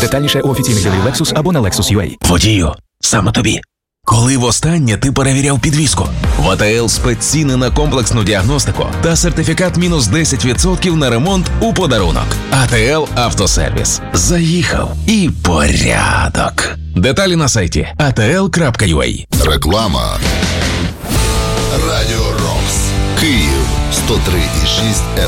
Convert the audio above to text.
Детальніше у офіційних дилерів Lexus або на Lexus.ua. Водію, саме тобі. Коли востаннє ти перевіряв підвіску? В АТЛ спецціни на комплексну діагностику та сертифікат мінус 10% на ремонт у подарунок. АТЛ Автосервіс. Заїхав і порядок. Деталі на сайті atl.ua. Реклама. Радіо Рокс. Київ 103,6